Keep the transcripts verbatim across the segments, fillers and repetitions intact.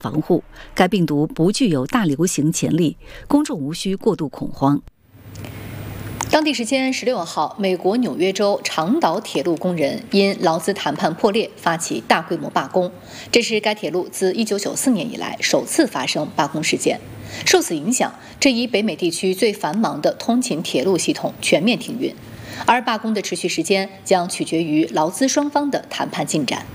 防护，该病毒不具有大流行潜力，公众无需过度恐慌。 当地时间十六号，美国纽约州长岛铁路工人因劳资谈判破裂发起大规模罢工，这是该铁路自一九九四年以来首次发生罢工事件。受此影响，这一北美地区最繁忙的通勤铁路系统全面停运，而罢工的持续时间将取决于劳资双方的谈判进展。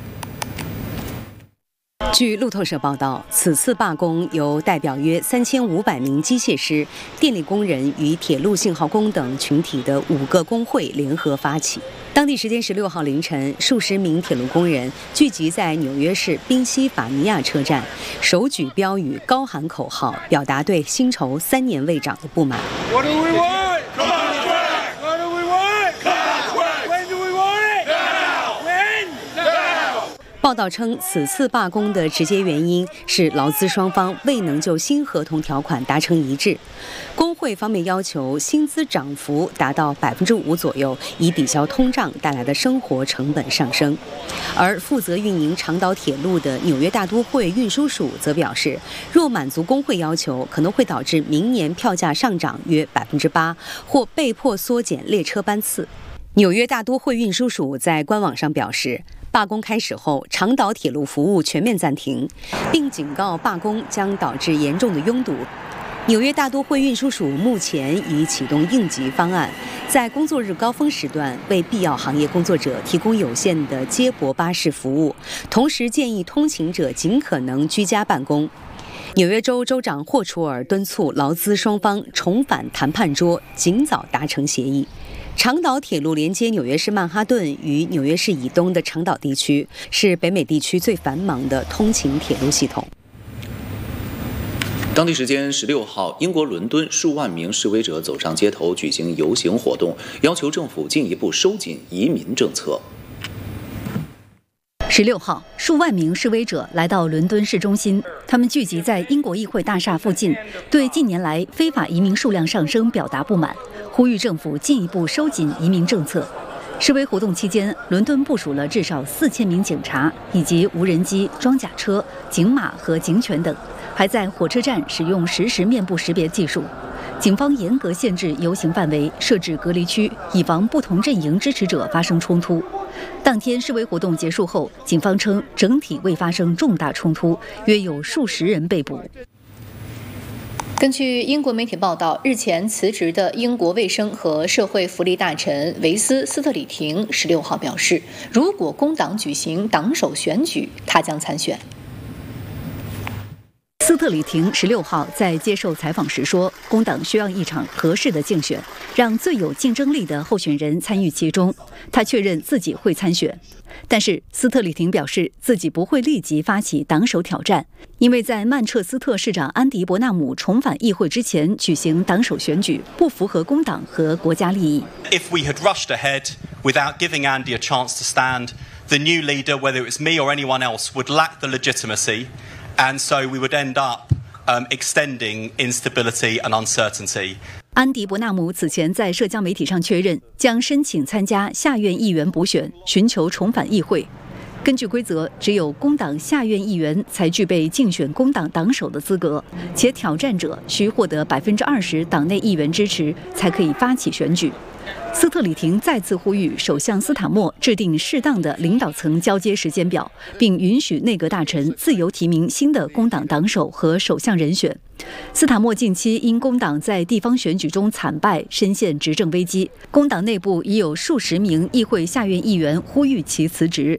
据路透社报道，此次罢工由代表约三千五百名机械师、电力工人与铁路信号工等群体的五个工会联合发起。当地时间十六号凌晨，数十名铁路工人聚集在纽约市宾夕法尼亚车站，手举标语，高喊口号，表达对薪酬三年未涨的不满。What do we want? What do we want? When do we want it? Now! When? Now! 报道称，此次罢工的直接原因是劳资双方未能就新合同条款达成一致。工会方面要求薪资涨幅达到百分之五左右，以抵消通胀带来的生活成本上升。而负责运营长岛铁路的纽约大都会运输署则表示，若满足工会要求，可能会导致明年票价上涨约百分之八，或被迫缩减列车班次。纽约大都会运输署在官网上表示，罢工开始后，长岛铁路服务全面暂停，并警告罢工将导致严重的拥堵。纽约大都会运输署目前已启动应急方案，在工作日高峰时段为必要行业工作者提供有限的接驳巴士服务，同时建议通勤者尽可能居家办公。纽约州州长霍楚尔敦促劳资双方重返谈判桌，尽早达成协议。长岛铁路连接纽约市曼哈顿与纽约市以东的长岛地区，是北美地区最繁忙的通勤铁路系统。 当地时间十六号，英国伦敦数万名示威者走上街头举行游行活动，要求政府进一步收紧移民政策。 十六号，数万名示威者来到伦敦市中心，他们聚集在英国议会大厦附近，对近年来非法移民数量上升表达不满，呼吁政府进一步收紧移民政策。示威活动期间，伦敦部署了至少四千名警察，以及无人机、装甲车、警马和警犬等，还在火车站使用实时面部识别技术。警方严格限制游行范围，设置隔离区，以防不同阵营支持者发生冲突。当天示威活动结束后，警方称整体未发生重大冲突，约有数十人被捕。 根据英国媒体报道，日前辞职的英国卫生和社会福利大臣维斯·斯特里廷十六号表示，如果工党举行党首选举，他将参选。 斯特里廷十六号在接受采访时说，工党需要一场合适的竞选，让最有竞争力的候选人参与其中。他确认自己会参选，但是斯特里廷表示自己不会立即发起党首挑战，因为在曼彻斯特市长安迪·伯纳姆重返议会之前举行党首选举，不符合工党和国家利益。 If we had rushed ahead without giving Andy a chance to stand, the new leader, whether it was me or anyone else, would lack the legitimacy.And so we would end up um, extending instability and uncertainty. 安迪·伯纳姆此前在社交媒体上确认，将申请参加下院议员补选，寻求重返议会。根据规则，只有工党下院议员才具备竞选工党党首的资格，且挑战者需获得百分之二十党内议员支持，才可以发起选举。斯特里廷再次呼吁首相斯塔默制定适当的领导层交接时间表，并允许内阁大臣自由提名新的工党党首和首相人选。斯塔默近期因工党在地方选举中惨败，深陷执政危机。工党内部已有数十名议会下院议员呼吁其辞职。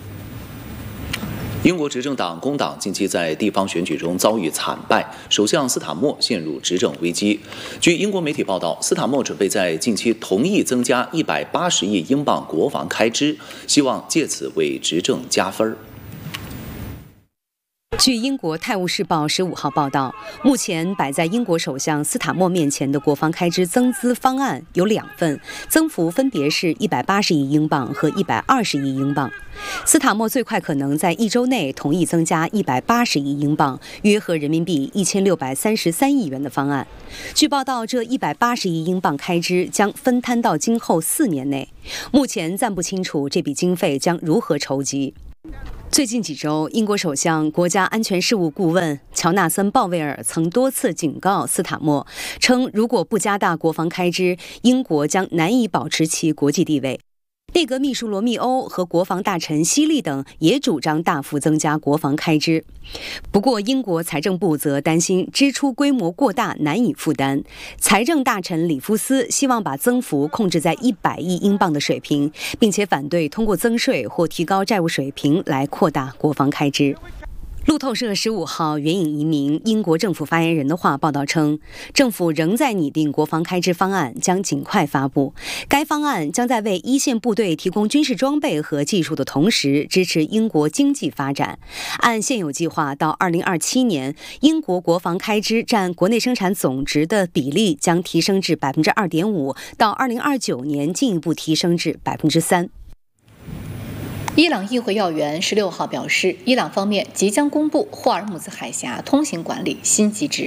英国执政党工党近期在地方选举中遭遇惨败，首相斯塔默陷入执政危机。据英国媒体报道，斯塔默准备在近期同意增加一百八十亿英镑国防开支，希望借此为执政加分。 据英国《泰晤士报》十五号报道，目前摆在英国首相斯塔默面前的国防开支增资方案有两份，增幅分别是一百八十亿英镑和一百二十亿英镑。斯塔默最快可能在一周内同意增加一百八十亿英镑，约合人民币一千六百三十三亿元的方案。据报道，这一百八十亿英镑开支将分摊到今后四年内，目前暂不清楚这笔经费将如何筹集。 最近几周，英国首相国家安全事务顾问乔纳森·鲍威尔曾多次警告斯塔默，称如果不加大国防开支，英国将难以保持其国际地位。内阁秘书罗密欧和国防大臣希利等也主张大幅增加国防开支。不过，英国财政部则担心支出规模过大，难以负担。财政大臣里夫斯希望把增幅控制在一百亿英镑的水平，并且反对通过增税或提高债务水平来扩大国防开支。路透社十五号援引一名英国政府发言人的话报道称，政府仍在拟定国防开支方案，将尽快发布。该方案将在为一线部队提供军事装备和技术的同时，支持英国经济发展。按现有计划，到二零二七年，英国国防开支占国内生产总值的比例将提升至百分之二点五，到二零二九年进一步提升至百分之三。 伊朗议会要员十六号表示，伊朗方面即将公布霍尔木兹海峡通行管理新机制。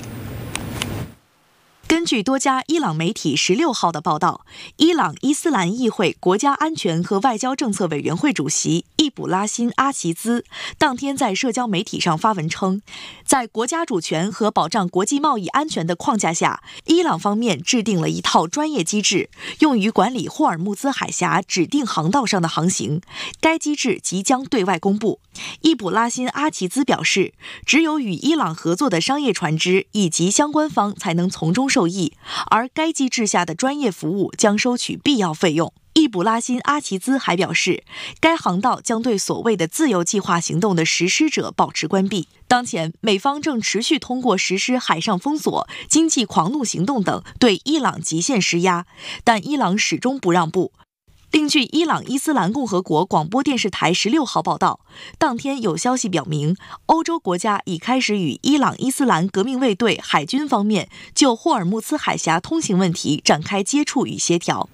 根据多家伊朗媒体十六号的报道，伊朗伊斯兰议会国家安全和外交政策委员会主席易卜拉欣·阿齐兹当天在社交媒体上发文称，在国家主权和保障国际贸易安全的框架下，伊朗方面制定了一套专业机制，用于管理霍尔木兹海峡指定航道上的航行。该机制即将对外公布。易卜拉欣·阿齐兹表示，只有与伊朗合作的商业船只以及相关方才能从中受益，而该机制下的专业服务将收取必要费用。易卜拉欣·阿齐兹还表示，该航道将对所谓的自由计划行动的实施者保持关闭。当前，美方正持续通过实施海上封锁、经济狂怒行动等对伊朗极限施压，但伊朗始终不让步。另据伊朗伊斯兰共和国广播电视台十六号报道，当天有消息表明，欧洲国家已开始与伊朗伊斯兰革命卫队海军方面就霍尔木兹海峡通行问题展开接触与协调。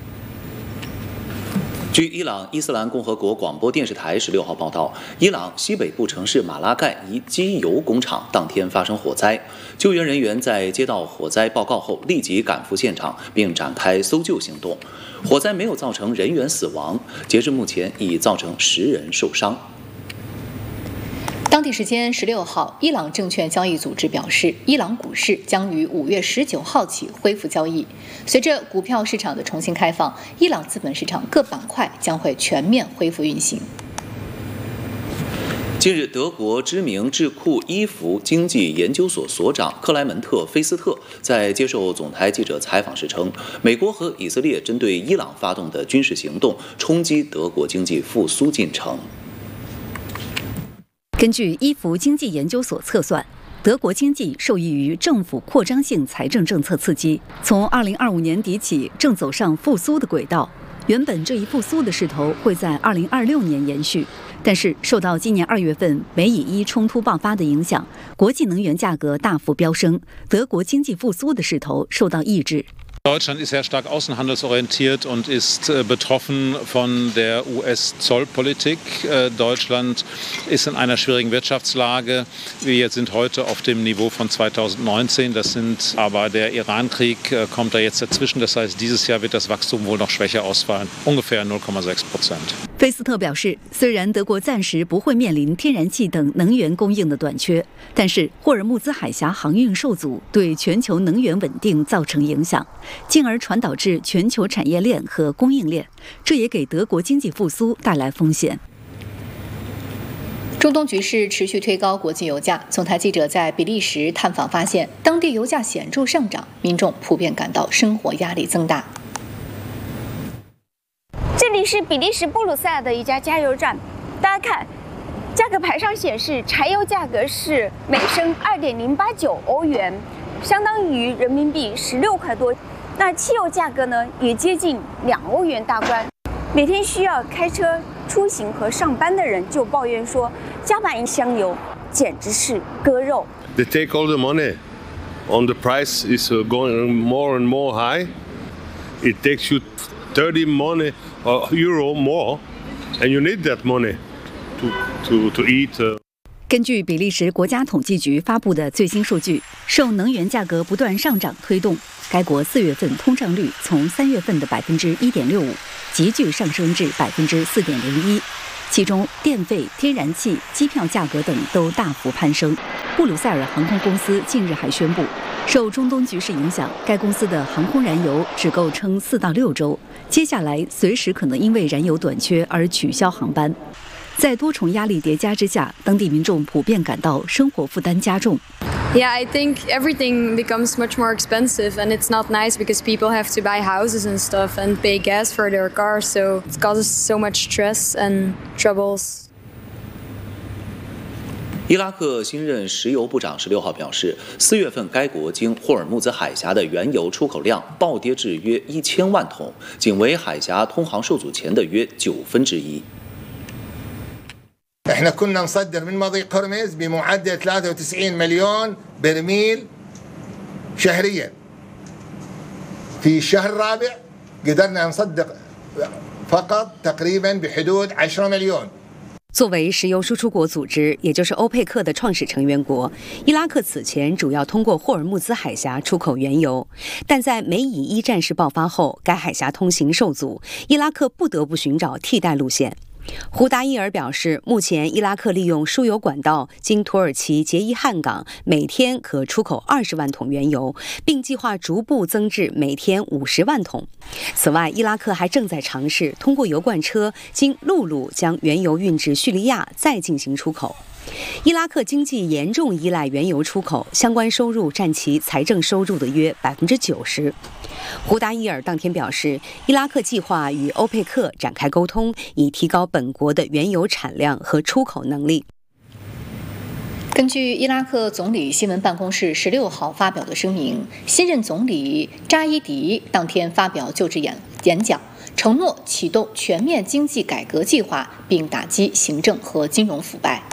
据伊朗伊斯兰共和国广播电视台十六号报道，伊朗西北部城市马拉盖一机油工厂当天发生火灾，救援人员在接到火灾报告后立即赶赴现场，并展开搜救行动。火灾没有造成人员死亡，截至目前已造成十人受伤。 当地时间十六号，伊朗证券交易组织表示，伊朗股市将于五月十九号起恢复交易。随着股票市场的重新开放，伊朗资本市场各板块将会全面恢复运行。 近日，德国知名智库伊弗经济研究所所长克莱门特·菲斯特在接受总台记者采访时称，美国和以色列针对伊朗发动的军事行动冲击德国经济复苏进程。 根据伊弗经济研究所测算，德国经济受益于政府扩张性财政政策刺激，从二零二五年底起正走上复苏的轨道。原本这一复苏的势头会在二零二六年延续，但是受到今年二月份美以伊冲突爆发的影响，国际能源价格大幅飙升，德国经济复苏的势头受到抑制。 Deutschland ist sehr stark außenhandelsorientiert und ist betroffen von der U S-Zollpolitik. Deutschland ist in einer schwierigen Wirtschaftslage. Wir sind heute auf dem Niveau von zweitausendneunzehn. Das sind aber der Iran-Krieg kommt da jetzt dazwischen. Das heißt, dieses Jahr wird das Wachstum wohl noch schwächer ausfallen, ungefähr null Komma sechs Prozent. 菲斯特表示，虽然德国暂时不会面临天然气等能源供应的短缺，但是霍尔木兹海峡航运受阻，对全球能源稳定造成影响，进而传导至全球产业链和供应链，这也给德国经济复苏带来风险。 中东局势持续推高国际油价。总台记者在比利时探访发现，当地油价显著上涨，民众普遍感到生活压力增大。 这里是比利时布鲁塞尔的一家加油站，大家看，价格牌上显示柴油价格是每升二点零八九欧元，相当于人民币十六块多。那汽油价格呢，也接近两欧元大关。每天需要开车出行和上班的人就抱怨说，加满一箱油简直是割肉。 They take all the money, on the price is going more and more high. It takes you thirty money or euro more, and you need that money to to to eat. 根据比利时国家统计局发布的最新数据，受能源价格不断上涨推动，该国四月份通胀率从三月份的百分之一点六五急剧上升至百分之四点零一。 其中电费、天然气、机票价格等都大幅攀升。布鲁塞尔航空公司近日还宣布，受中东局势影响，该公司的航空燃油只够撑四到六周，接下来随时可能因为燃油短缺而取消航班。在多重压力叠加之下，当地民众普遍感到生活负担加重。 Yeah, I think everything becomes much more expensive, and it's not nice because people have to buy houses and stuff and pay gas for their cars, so it causes so much stress and troubles. 伊拉克新任石油部长十六号表示，四月份该国经霍尔木兹海峡的原油出口量暴跌至约一千万桶，仅为海峡通航受阻前的约九分之一。 احنا كنا نصدر من مضيق هرمز بمعدل ثلاثة وتسعين مليون برميل شهريا. في الشهر الرابع قدرنا نصدق فقط تقريبا بحدود عشرة مليون. 作为石油输出国组织，也就是欧佩克的创始成员国，伊拉克此前主要通过霍尔木兹海峡出口原油，但在美以一战事爆发后，该海峡通行受阻，伊拉克不得不寻找替代路线。胡达伊尔表示，目前伊拉克利用输油管道经土耳其杰伊汉港每天可出口二十万桶原油，并计划逐步增至每天五十万桶。此外，伊拉克还正在尝试通过油罐车经陆路将原油运至叙利亚，再进行出口。伊拉克经济严重依赖原油出口，相关收入占其财政收入的约百分之九十。胡达伊尔当天表示，伊拉克计划与欧佩克展开沟通，以提高本国的原油产量和出口能力。 根据伊拉克总理新闻办公室十六号发表的声明，新任总理扎伊迪当天发表就职演演讲，承诺启动全面经济改革计划，并打击行政和金融腐败。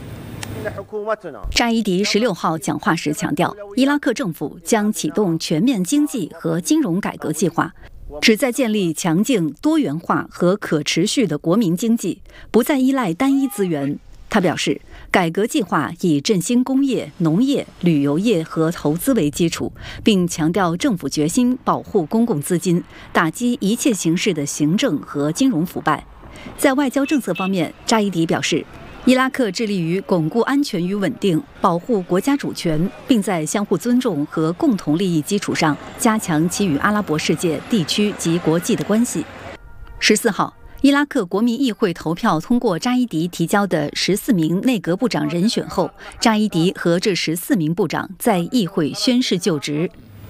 扎伊迪十六号讲话时强调，伊拉克政府将启动全面经济和金融改革计划，旨在建立强劲、多元化和可持续的国民经济，不再依赖单一资源。他表示，改革计划以振兴工业、农业、旅游业和投资为基础，并强调政府决心保护公共资金，打击一切形式的行政和金融腐败。在外交政策方面，扎伊迪表示，伊拉克致力于巩固安全与稳定，保护国家主权，并在相互尊重和共同利益基础上加强其与阿拉伯世界、地区及国际的关系。十四号，伊拉克国民议会投票通过扎伊迪提交的十四名内阁部长人选后，扎伊迪和这十四名部长在议会宣誓就职。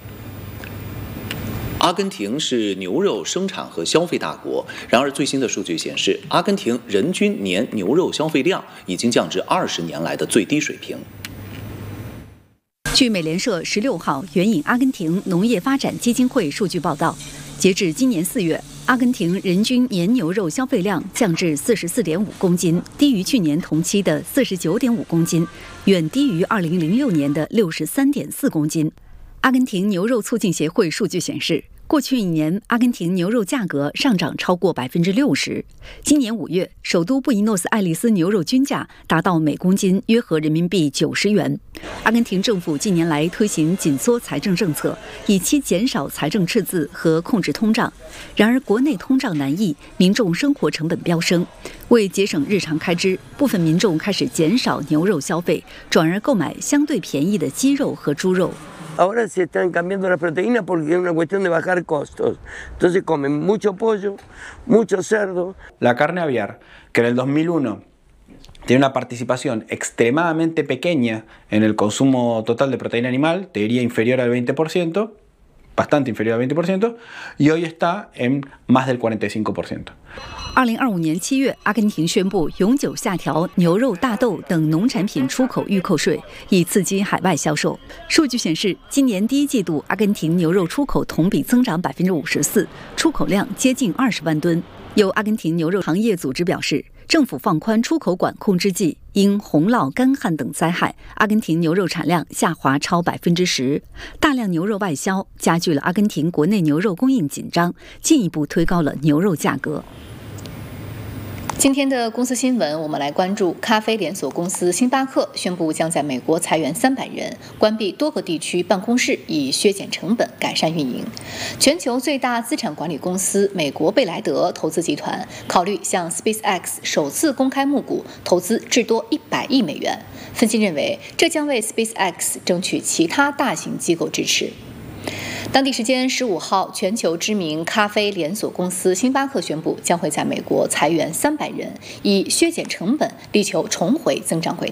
阿根廷是牛肉生产和消费大国，然而最新的数据显示，阿根廷人均年牛肉消费量已经降至二十年来的最低水平。 据美联社十六号援引阿根廷农业发展基金会数据报道，截至今年四月，阿根廷人均年牛肉消费量降至四十四点五公斤，低于去年同期的四十九点五公斤，远低于二零零六年的六十三点四公斤。阿根廷牛肉促进协会数据显示，过去一年，阿根廷牛肉价格上涨超过百分之六十。今年五月，首都布宜诺斯艾利斯牛肉均价达到每公斤约合人民币九十元。阿根廷政府近年来推行紧缩财政政策，以期减少财政赤字和控制通胀。然而，国内通胀难抑，民众生活成本飙升。为节省日常开支，部分民众开始减少牛肉消费，转而购买相对便宜的鸡肉和猪肉。 Ahora se están cambiando la proteína porque es una cuestión de bajar costos. Entonces comen mucho pollo, mucho cerdo. La carne aviar, que en el dos mil uno tiene una participación extremadamente pequeña en el consumo total de proteína animal, te diría inferior al veinte por ciento, bastante inferior al veinte por ciento, y hoy está en más del cuarenta y cinco por ciento. 二零二五年七月，阿根廷宣布永久下调牛肉、大豆等农产品出口预扣税，以刺激海外销售。数据显示，今年第一季度阿根廷牛肉出口同比增长百分之五十四，出口量接近二十万吨。有阿根廷牛肉行业组织表示，政府放宽出口管控之际，因洪涝、干旱等灾害，阿根廷牛肉产量下滑超百分之十，大量牛肉外销，加剧了阿根廷国内牛肉供应紧张，进一步推高了牛肉价格。 今天的公司新闻，我们来关注咖啡连锁公司星巴克宣布将在美国裁员三百人，关闭多个地区办公室，以削减成本、改善运营。全球最大资产管理公司美国贝莱德投资集团考虑向 SpaceX 首次公开募股，投资至多一百亿美元。分析认为，这将为 SpaceX 争取其他大型机构支持。当地时间十五号，全球知名咖啡连锁公司星巴克宣布，将会在美国裁员三百人，以削减成本，力求重回增长轨道。